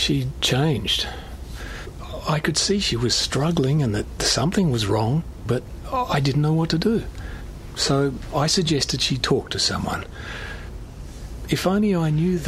She changed. I could see she was struggling and that something was wrong, but I didn't know what to do. So I suggested she talk to someone. If only I knew